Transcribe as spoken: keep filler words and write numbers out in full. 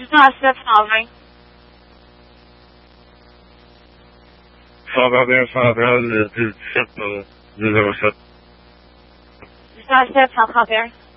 Joseph Alvin. cent vingt et un cent vingt, dix-sept, zéro sept. Joseph cent trente et un.